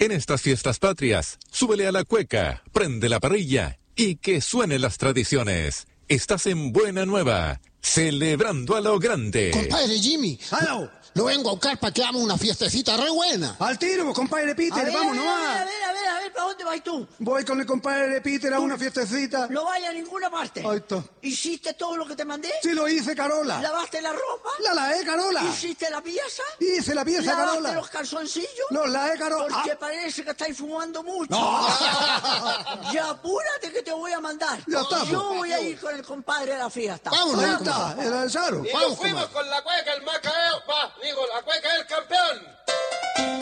En estas fiestas patrias, súbele a la cueca, prende la parrilla y que suenen las tradiciones. Estás en Buena Nueva, celebrando a lo grande. Compadre Jimmy. ¡Halo! Lo vengo a buscar para que hagamos una fiestecita re buena. ¡Al tiro, compadre Peter! ¡Vamos nomás! A ver, ¿para dónde vas tú? Voy con el compadre Peter a una fiestecita. No vayas a ninguna parte. Ahí está. ¿Hiciste todo lo que te mandé? Sí, lo hice, Carola. ¿Lavaste la ropa? La lavé, Carola. ¿Hiciste la pieza? Hice la pieza, ¿Lavaste Carola. los calzoncillos? Los lavé, Carola. Porque parece que estáis fumando mucho. No. Ya apúrate que te voy a mandar. Ya está, Yo pues. voy a ir con el compadre a la fiesta. Vámonos. Ahí está, el Alzaro. Y Vamos, nos fuimos comadre. con la cueca, el Macao, la cueca del campeón.